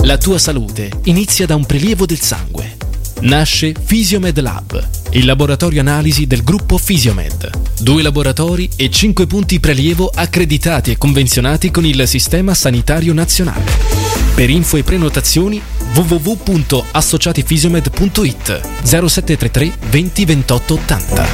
La tua salute inizia da un prelievo del sangue. Nasce Fisiomed Lab, il laboratorio analisi del gruppo Fisiomed. 2 laboratori e 5 punti prelievo accreditati e convenzionati con il Sistema Sanitario Nazionale. Per info e prenotazioni www.associatifisiomed.it 0733 20 28 80.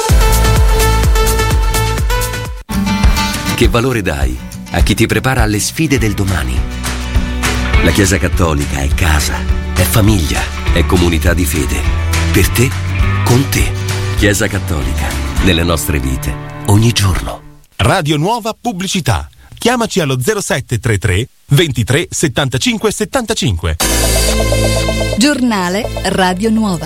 Che valore dai a chi ti prepara alle sfide del domani? La Chiesa Cattolica è casa, è famiglia, è comunità di fede. Per te, con te. Chiesa Cattolica, nelle nostre vite, ogni giorno. Radio Nuova Pubblicità. Chiamaci allo 0733 23 75 75. Giornale Radio Nuova.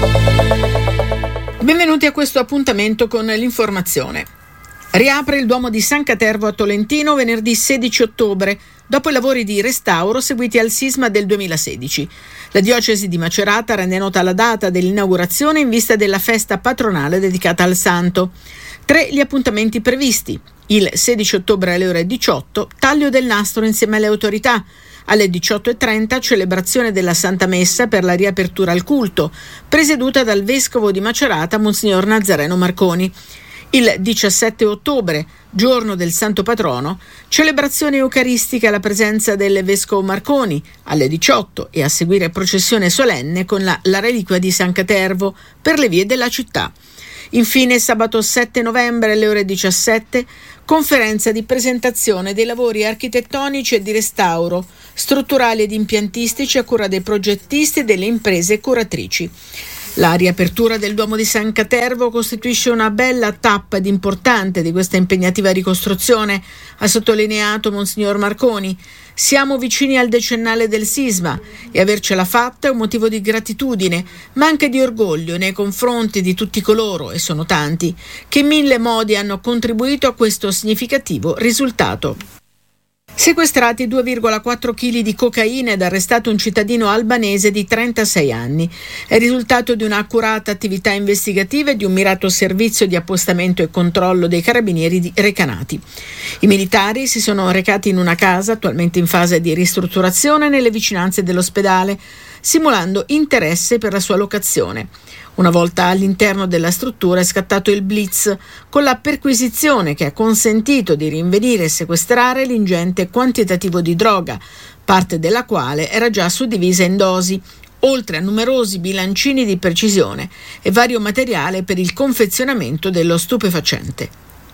Benvenuti a questo appuntamento con l'informazione. Riapre il Duomo di San Catervo a Tolentino venerdì 16 ottobre, dopo i lavori di restauro seguiti al sisma del 2016. La diocesi di Macerata rende nota la data dell'inaugurazione in vista della festa patronale dedicata al santo. 3 gli appuntamenti previsti. Il 16 ottobre alle ore 18, taglio del nastro insieme alle autorità. Alle 18:30 celebrazione della Santa Messa per la riapertura al culto, presieduta dal vescovo di Macerata, Monsignor Nazareno Marconi. Il 17 ottobre, giorno del Santo Patrono, celebrazione eucaristica alla presenza del vescovo Marconi alle 18 e a seguire processione solenne con la reliquia di San Catervo per le vie della città. Infine, sabato 7 novembre alle ore 17, conferenza di presentazione dei lavori architettonici e di restauro, strutturali ed impiantistici a cura dei progettisti e delle imprese curatrici. La riapertura del Duomo di San Catervo costituisce una bella tappa ed importante di questa impegnativa ricostruzione, ha sottolineato Monsignor Marconi. Siamo vicini al decennale del sisma e avercela fatta è un motivo di gratitudine, ma anche di orgoglio nei confronti di tutti coloro, e sono tanti, che in 1000 modi hanno contribuito a questo significativo risultato. Sequestrati 2,4 kg di cocaina ed arrestato un cittadino albanese di 36 anni. È il risultato di un'accurata attività investigativa e di un mirato servizio di appostamento e controllo dei carabinieri recanati. I militari si sono recati in una casa attualmente in fase di ristrutturazione nelle vicinanze dell'ospedale, simulando interesse per la sua locazione. Una volta all'interno della struttura è scattato il blitz con la perquisizione che ha consentito di rinvenire e sequestrare l'ingente quantitativo di droga, parte della quale era già suddivisa in dosi, oltre a numerosi bilancini di precisione e vario materiale per il confezionamento dello stupefacente.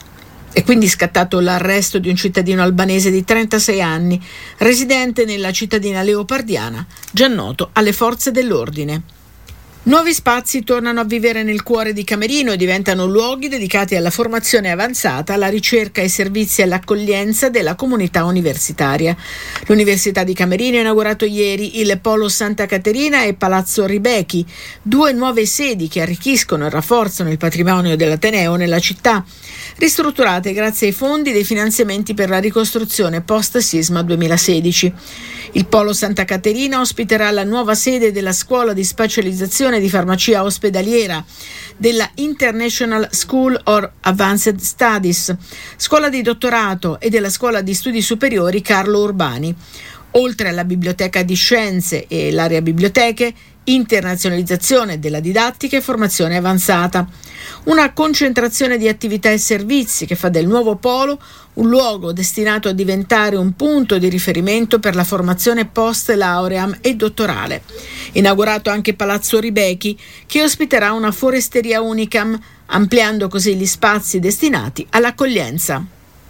È quindi scattato l'arresto di un cittadino albanese di 36 anni, residente nella cittadina leopardiana, già noto alle forze dell'ordine. Nuovi spazi tornano a vivere nel cuore di Camerino e diventano luoghi dedicati alla formazione avanzata, alla ricerca, ai servizi e all'accoglienza della comunità universitaria. L'Università di Camerino ha inaugurato ieri il Polo Santa Caterina e Palazzo Ribechi, 2 nuove sedi che arricchiscono e rafforzano il patrimonio dell'Ateneo nella città, ristrutturate grazie ai fondi dei finanziamenti per la ricostruzione post-sisma 2016. Il Polo Santa Caterina ospiterà la nuova sede della Scuola di Specializzazione di Farmacia Ospedaliera, della International School of Advanced Studies, scuola di dottorato e della Scuola di Studi Superiori Carlo Urbani. Oltre alla Biblioteca di Scienze e l'area biblioteche, internazionalizzazione della didattica e formazione avanzata. Una concentrazione di attività e servizi che fa del nuovo polo un luogo destinato a diventare un punto di riferimento per la formazione post-lauream e dottorale. Inaugurato anche Palazzo Ribechi, che ospiterà una foresteria unicam, ampliando così gli spazi destinati all'accoglienza.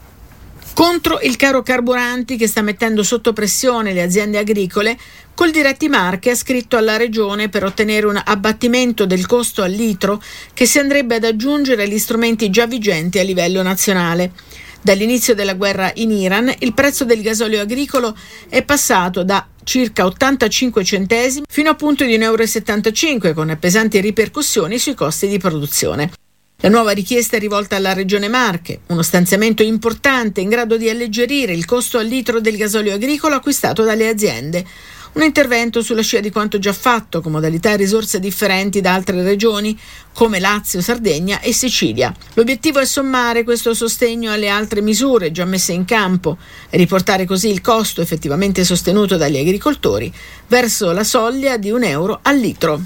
Contro il caro carburanti che sta mettendo sotto pressione le aziende agricole, Coldiretti Marche ha scritto alla Regione per ottenere un abbattimento del costo al litro che si andrebbe ad aggiungere agli strumenti già vigenti a livello nazionale. Dall'inizio della guerra in Iran, il prezzo del gasolio agricolo è passato da circa 85 centesimi fino a punto di 1,75 €, con pesanti ripercussioni sui costi di produzione. La nuova richiesta è rivolta alla Regione Marche, uno stanziamento importante in grado di alleggerire il costo al litro del gasolio agricolo acquistato dalle aziende. Un intervento sulla scia di quanto già fatto, con modalità e risorse differenti da altre regioni come Lazio, Sardegna e Sicilia. L'obiettivo è sommare questo sostegno alle altre misure già messe in campo e riportare così il costo effettivamente sostenuto dagli agricoltori verso la soglia di €1 al litro.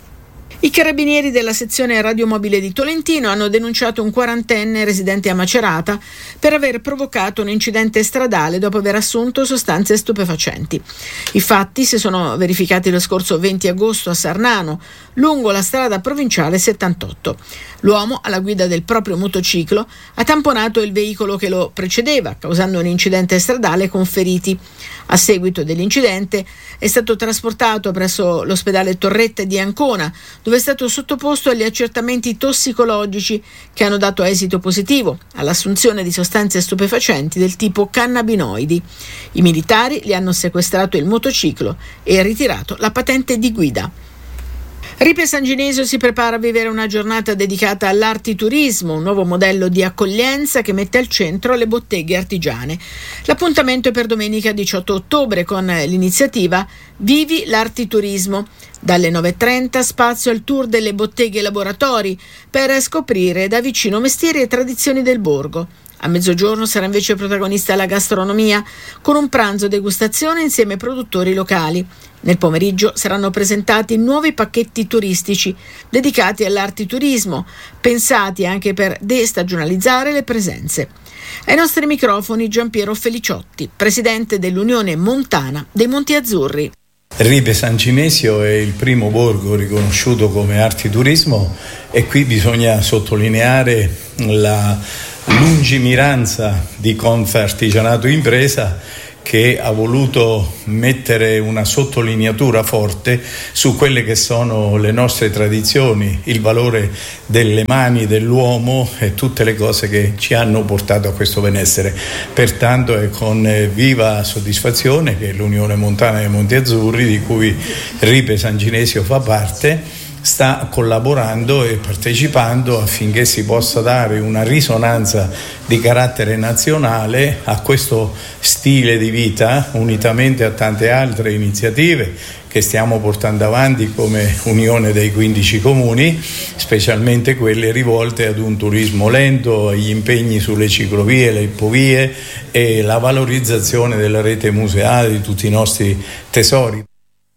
I carabinieri della sezione radiomobile di Tolentino hanno denunciato un quarantenne residente a Macerata per aver provocato un incidente stradale dopo aver assunto sostanze stupefacenti. I fatti si sono verificati lo scorso 20 agosto a Sarnano, lungo la strada provinciale 78. L'uomo, alla guida del proprio motociclo, ha tamponato il veicolo che lo precedeva, causando un incidente stradale con feriti. A seguito dell'incidente è stato trasportato presso l'ospedale Torretta di Ancona, dove è stato sottoposto agli accertamenti tossicologici che hanno dato esito positivo all'assunzione di sostanze stupefacenti del tipo cannabinoidi. I militari gli hanno sequestrato il motociclo e ritirato la patente di guida. Ripe San Ginesio si prepara a vivere una giornata dedicata all'artiturismo, un nuovo modello di accoglienza che mette al centro le botteghe artigiane. L'appuntamento è per domenica 18 ottobre con l'iniziativa Vivi l'Artiturismo. Dalle 9:30 spazio al tour delle botteghe e laboratori per scoprire da vicino mestieri e tradizioni del borgo. A mezzogiorno sarà invece protagonista la gastronomia, con un pranzo degustazione insieme ai produttori locali. Nel pomeriggio saranno presentati nuovi pacchetti turistici dedicati all'artiturismo, pensati anche per destagionalizzare le presenze. Ai nostri microfoni Giampiero Feliciotti, presidente dell'Unione Montana dei Monti Azzurri. Ripe San Ginesio è il primo borgo riconosciuto come artiturismo e qui bisogna sottolineare la lungimiranza di Confartigianato Impresa, che ha voluto mettere una sottolineatura forte su quelle che sono le nostre tradizioni, il valore delle mani dell'uomo e tutte le cose che ci hanno portato a questo benessere. Pertanto è con viva soddisfazione che l'Unione Montana dei Monti Azzurri, di cui Ripe San Ginesio fa parte, sta collaborando e partecipando affinché si possa dare una risonanza di carattere nazionale a questo stile di vita, unitamente a tante altre iniziative che stiamo portando avanti come Unione dei 15 comuni, specialmente quelle rivolte ad un turismo lento, agli impegni sulle ciclovie, le ippovie e la valorizzazione della rete museale di tutti i nostri tesori.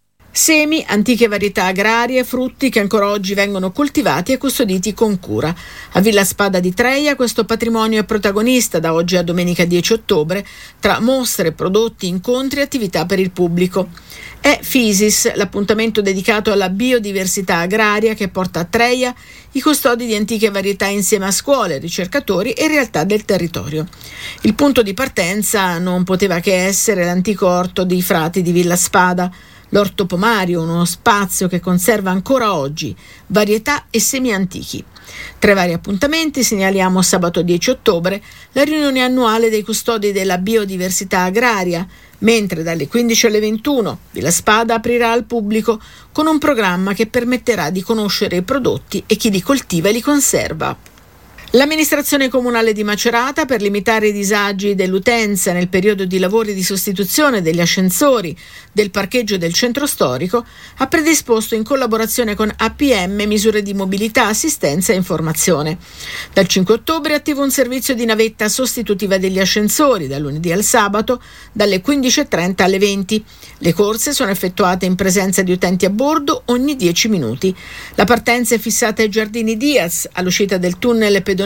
Semi, antiche varietà agrarie, frutti che ancora oggi vengono coltivati e custoditi con cura. A Villa Spada di Treia questo patrimonio è protagonista da oggi a domenica 10 ottobre tra mostre, prodotti, incontri e attività per il pubblico. È Fisis, l'appuntamento dedicato alla biodiversità agraria che porta a Treia i custodi di antiche varietà insieme a scuole, ricercatori e realtà del territorio. Il punto di partenza non poteva che essere l'antico orto dei frati di Villa Spada, l'orto pomario, uno spazio che conserva ancora oggi varietà e semi antichi. Tra i vari appuntamenti segnaliamo sabato 10 ottobre la riunione annuale dei custodi della biodiversità agraria, mentre dalle 15 alle 21 Villa Spada aprirà al pubblico con un programma che permetterà di conoscere i prodotti e chi li coltiva e li conserva. L'amministrazione comunale di Macerata, per limitare i disagi dell'utenza nel periodo di lavori di sostituzione degli ascensori del parcheggio del centro storico, ha predisposto in collaborazione con APM misure di mobilità, assistenza e informazione. Dal 5 ottobre è attivo un servizio di navetta sostitutiva degli ascensori, dal lunedì al sabato, dalle 15:30 alle 20. Le corse sono effettuate in presenza di utenti a bordo ogni 10 minuti. La partenza è fissata ai Giardini Diaz, all'uscita del tunnel pedonale,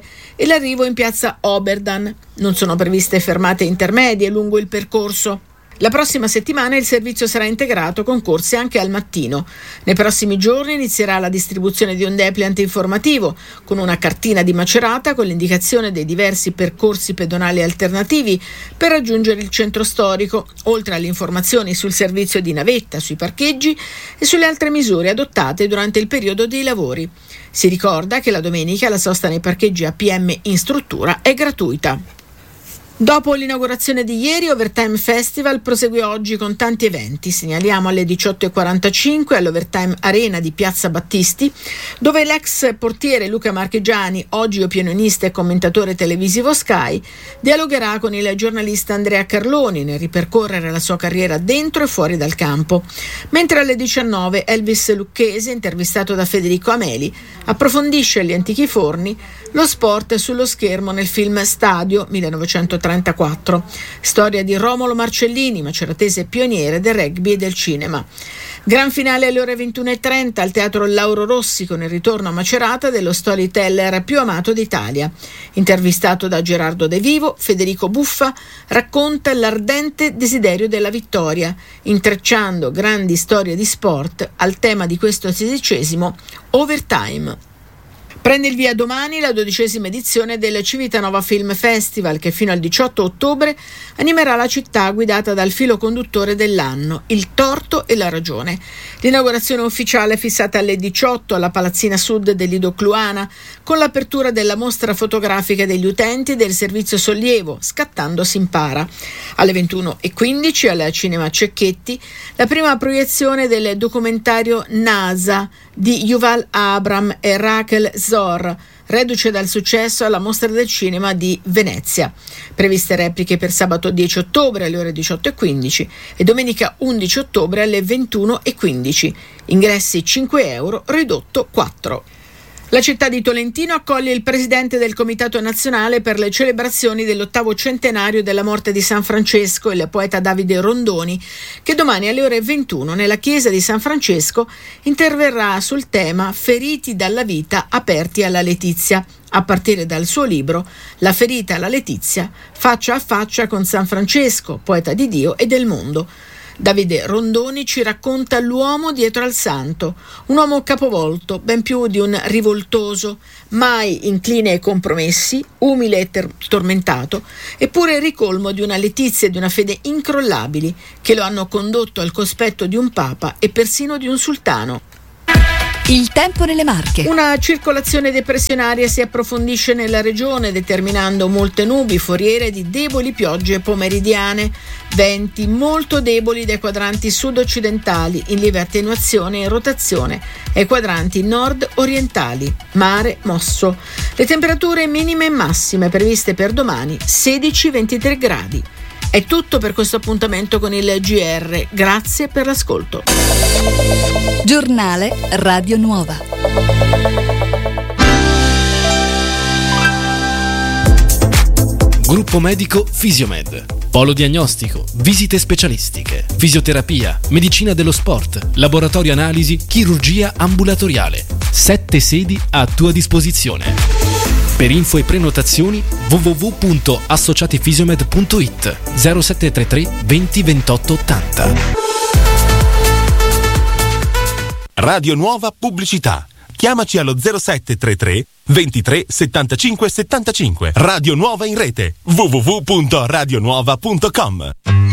e l'arrivo in piazza Oberdan. Non sono previste fermate intermedie lungo il percorso. La prossima settimana il servizio sarà integrato con corse anche al mattino. Nei prossimi giorni inizierà la distribuzione di un depliant informativo con una cartina di Macerata con l'indicazione dei diversi percorsi pedonali alternativi per raggiungere il centro storico, oltre alle informazioni sul servizio di navetta, sui parcheggi e sulle altre misure adottate durante il periodo dei lavori. Si ricorda che la domenica la sosta nei parcheggi APM in struttura è gratuita. Dopo l'inaugurazione di ieri, Overtime Festival prosegue oggi con tanti eventi. Segnaliamo alle 18:45 all'Overtime Arena di Piazza Battisti, dove l'ex portiere Luca Marchegiani, oggi opinionista e commentatore televisivo Sky, dialogherà con il giornalista Andrea Carloni nel ripercorrere la sua carriera dentro e fuori dal campo. Mentre alle 19 Elvis Lucchese, intervistato da Federico Ameli, approfondisce agli antichi forni lo sport sullo schermo nel film Stadio 1934, storia di Romolo Marcellini, maceratese pioniere del rugby e del cinema. Gran finale alle ore 21:30 al Teatro Lauro Rossi con il ritorno a Macerata dello storyteller più amato d'Italia. Intervistato da Gerardo De Vivo, Federico Buffa racconta l'ardente desiderio della vittoria, intrecciando grandi storie di sport al tema di questo 16° Overtime. Prende il via domani la 12ª edizione del Civitanova Film Festival, che fino al 18 ottobre animerà la città guidata dal filo conduttore dell'anno, il torto e la ragione. L'inaugurazione ufficiale è fissata alle 18 alla Palazzina Sud del Lido Cluana, con l'apertura della mostra fotografica degli utenti del servizio sollievo Scattando si impara. Alle 21:15 al Cinema Cecchetti la prima proiezione del documentario NASA di Yuval Abram e Rachel Zor, reduce dal successo alla Mostra del Cinema di Venezia. Previste repliche per sabato 10 ottobre alle ore 18:15 e domenica 11 ottobre alle 21:15. Ingressi €5, ridotto 4. La città di Tolentino accoglie il presidente del Comitato Nazionale per le celebrazioni dell'8° centenario della morte di San Francesco, il poeta Davide Rondoni, che domani alle ore 21 nella chiesa di San Francesco interverrà sul tema Feriti dalla vita, aperti alla letizia, a partire dal suo libro La ferita alla letizia, faccia a faccia con San Francesco, poeta di Dio e del mondo. Davide Rondoni ci racconta l'uomo dietro al santo, un uomo capovolto, ben più di un rivoltoso, mai incline ai compromessi, umile e tormentato, eppure ricolmo di una letizia e di una fede incrollabili che lo hanno condotto al cospetto di un papa e persino di un sultano. Il tempo nelle Marche. Una circolazione depressionaria si approfondisce nella regione, determinando molte nubi foriere di deboli piogge pomeridiane, venti molto deboli dai quadranti sud-occidentali, in lieve attenuazione e rotazione ai quadranti nord-orientali, mare mosso. Le temperature minime e massime previste per domani 16-23 gradi. È tutto per questo appuntamento con il GR. Grazie per l'ascolto. Giornale Radio Nuova. Gruppo medico Fisiomed. Polo diagnostico, visite specialistiche, fisioterapia, medicina dello sport, laboratorio analisi, chirurgia ambulatoriale. 7 sedi a tua disposizione. Per info e prenotazioni www.associatifisiomed.it 0733 20 28 80. Radio Nuova Pubblicità. Chiamaci allo 0733 23 75 75. Radio Nuova in rete www.radionuova.com.